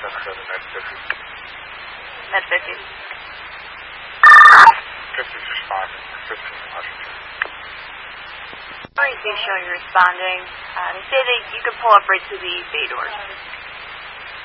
Then I go to Med 50. Med 50. 50's responding. 15 Washington. Alright, Big Show, you're responding. They say that you can pull up right to the bay doors.